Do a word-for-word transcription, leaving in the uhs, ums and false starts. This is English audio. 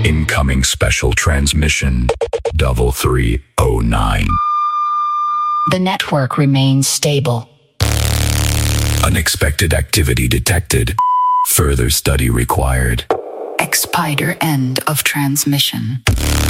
Incoming special transmission, double three oh nine. The network remains stable. Unexpected activity detected. Further study required. Expider end of transmission.